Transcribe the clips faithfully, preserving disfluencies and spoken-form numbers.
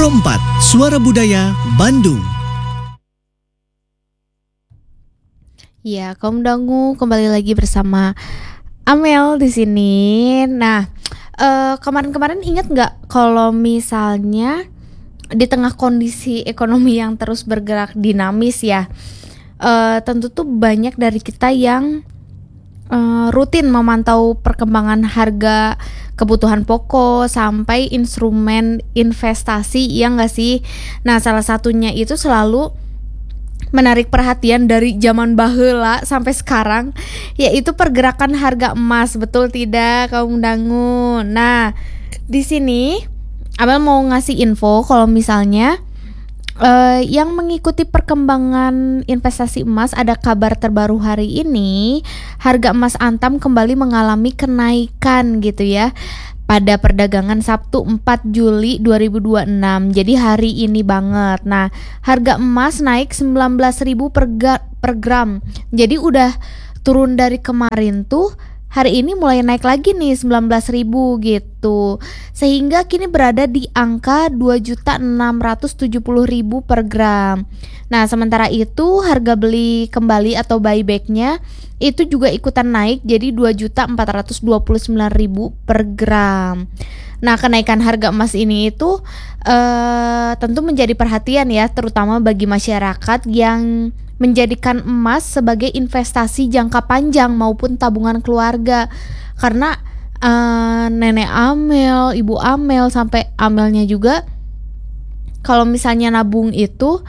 empat Suara Budaya Bandung. Ya, kaum dangu kembali lagi bersama Amel di sini. Nah, uh, kemarin-kemarin ingat nggak kalau misalnya di tengah kondisi ekonomi yang terus bergerak dinamis ya, uh, tentu tuh banyak dari kita yang uh, rutin memantau perkembangan harga kebutuhan pokok sampai instrumen investasi, ya nggak sih? Nah, salah satunya itu selalu menarik perhatian dari zaman baheula sampai sekarang, yaitu pergerakan harga emas. Betul tidak, kaum dangu? Nah, di sini Abel mau ngasih info kalau misalnya uh, yang mengikuti perkembangan investasi emas, ada kabar terbaru hari ini, harga emas Antam kembali mengalami kenaikan gitu ya. Pada perdagangan Sabtu empat Juli dua ribu dua puluh enam. Jadi hari ini banget. Nah, harga emas naik sembilan belas ribu per, ga, per gram. Jadi udah turun dari kemarin tuh. Hari ini mulai naik lagi nih sembilan belas ribu gitu. Sehingga kini berada di angka dua juta enam ratus tujuh puluh ribu per gram. Nah, sementara itu harga beli kembali atau buybacknya itu juga ikutan naik jadi dua juta empat ratus dua puluh sembilan ribu per gram. Nah, kenaikan harga emas ini itu uh, tentu menjadi perhatian ya, terutama bagi masyarakat yang menjadikan emas sebagai investasi jangka panjang maupun tabungan keluarga. Karena uh, nenek Amel, ibu Amel, sampai Amelnya juga, kalau misalnya nabung itu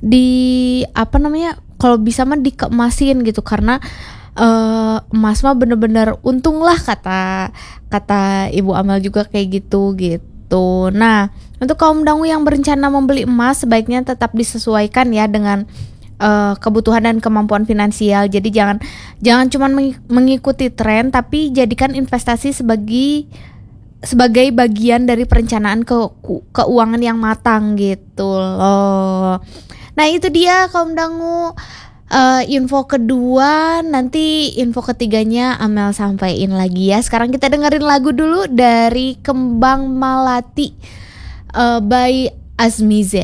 di apa namanya, kalau bisa mah dikeemasin gitu, karena uh, emas mah bener-bener untung lah, kata kata ibu Amel juga kayak gitu gitu. Nah, untuk kaum dangu yang berencana membeli emas, sebaiknya tetap disesuaikan ya dengan Uh, kebutuhan dan kemampuan finansial. Jadi jangan jangan cuma mengikuti tren, tapi jadikan investasi sebagai sebagai bagian dari perencanaan ke, keuangan yang matang gitu loh. Nah, itu dia kaum dangu, uh, info kedua. Nanti info ketiganya Amel sampaikan lagi ya. Sekarang kita dengerin lagu dulu dari Kembang Malati uh, by Azmi Z.